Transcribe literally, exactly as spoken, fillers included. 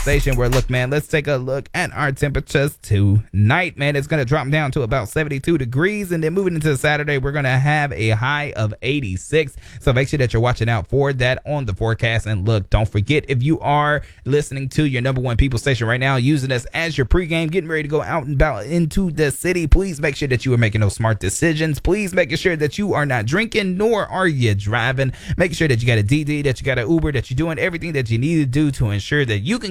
station where, look, man, let's take a look at our temperatures tonight, man. It's going to drop down to about seventy-two degrees, and then moving into Saturday, we're going to have a high of eighty-six. So make sure that you're watching out for that on the forecast. And look, don't forget, if you are listening to your number one people station right now, using us as your pregame, getting ready to go out and about into the city, please make sure that you are making those smart decisions. Please making sure that you are not drinking, nor are you driving. Making sure that you got a D D, that you got an Uber, that you're doing everything that you need to do to ensure that you can